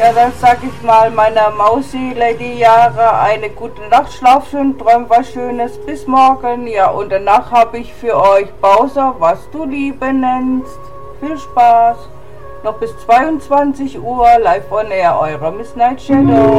Ja, dann sag ich mal meiner Mausi, Lady Yara, eine gute Nacht, schlaf schön, träum was Schönes, bis morgen. Ja, und danach habe ich für euch Bowser, was du Liebe nennst. Viel Spaß. Noch bis 22 Uhr, live on air, eure Miss Night Shadow.